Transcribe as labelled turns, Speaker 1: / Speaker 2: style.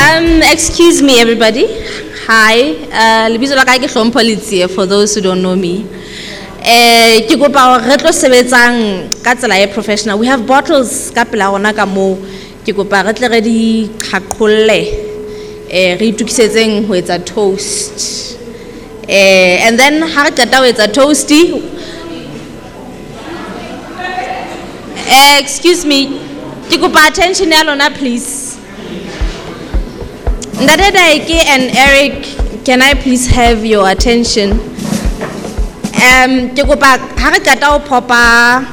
Speaker 1: Excuse me, everybody. Hi, lebitso la ka ke Hlompho Letsie for those who don't know me. Ke kopa re tlo sebetsang ka tsela e professional. We have bottles ka pela rona ka mo. Ke kopa re tle re di qhaqholle. Re itukisetseng ho etsa toast. And then ha re qeta ho etsa toasty. Excuse me. Ke kopa attention ya lona please. Ndade Daiki and Eric, can I please have your attention? Ke kopa ha re qeta ho popa